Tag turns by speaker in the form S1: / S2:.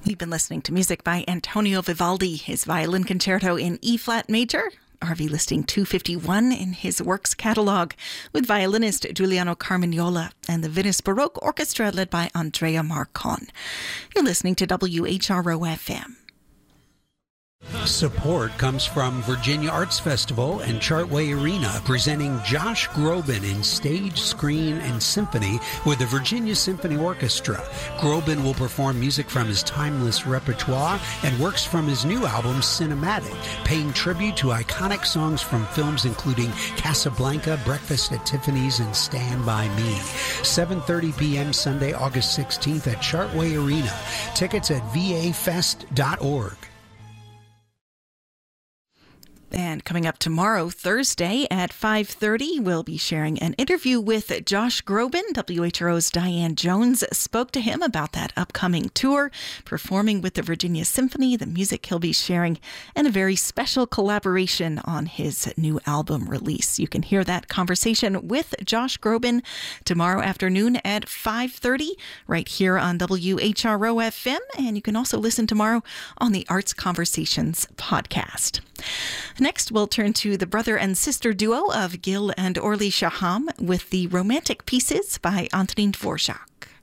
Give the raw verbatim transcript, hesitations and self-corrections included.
S1: We've been listening to music by Antonio Vivaldi, his violin concerto in E-flat major, R V listing two fifty-one in his works catalog, with violinist Giuliano Carmignola and the Venice Baroque Orchestra led by Andrea Marcon. You're listening to W H R O F M.
S2: Support comes from Virginia Arts Festival and Chartway Arena, presenting Josh Groban in stage, screen, and symphony with the Virginia Symphony Orchestra. Groban will perform music from his timeless repertoire and works from his new album, Cinematic, paying tribute to iconic songs from films including Casablanca, Breakfast at Tiffany's, and Stand By Me. seven thirty p.m. Sunday, August sixteenth at Chartway Arena. Tickets at v a fest dot org.
S1: And coming up tomorrow, Thursday at five thirty, we'll be sharing an interview with Josh Groban. W H R O's Diane Jones spoke to him about that upcoming tour, performing with the Virginia Symphony, the music he'll be sharing, and a very special collaboration on his new album release. You can hear that conversation with Josh Groban tomorrow afternoon at five thirty, right here on W H R O F M. And you can also listen tomorrow on the Arts Conversations podcast. Next, we'll turn to the brother and sister duo of Gil and Orly Shaham with the Romantic Pieces by Antonin Dvorak.